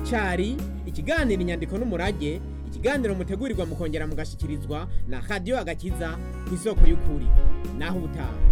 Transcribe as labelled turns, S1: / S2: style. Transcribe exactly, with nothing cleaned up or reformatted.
S1: cari ikiganiro inyandiko n'umurage, ikiganiro mutegurirwa mukongera mugashikirizwa na Radio Agakiza ku isoko y'ukuri. Naho ubutaha.